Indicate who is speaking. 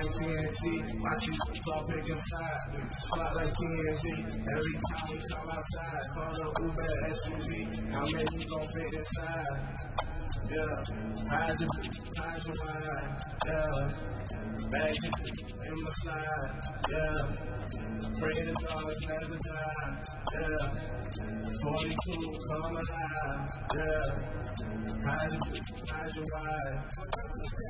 Speaker 1: like TNT. Watch you start picking sides. Fly like TNT. Every time we come outside, call the Uber SUV. How many gon' fit inside? Yeah, hide your mind. Yeah, bag your in my slide. Yeah, pray the dogs never die. Yeah, 42, come alive. Yeah, hide your mind.